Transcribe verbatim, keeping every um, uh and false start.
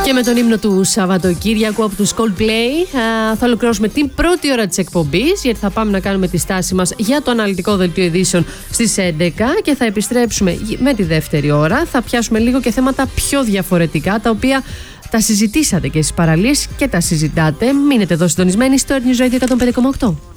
Και με τον ύμνο του Σαββατοκύριακου από τους Coldplay θα ολοκληρώσουμε την πρώτη ώρα της εκπομπής, γιατί θα πάμε να κάνουμε τη στάση μας για το αναλυτικό δελτίο ειδήσεων στις έντεκα και θα επιστρέψουμε με τη δεύτερη ώρα. Θα πιάσουμε λίγο και θέματα πιο διαφορετικά, τα οποία τα συζητήσατε και στις παραλίες και τα συζητάτε. Μείνετε εδώ συντονισμένοι στο News Radio εκατόν πέντε κόμμα οκτώ.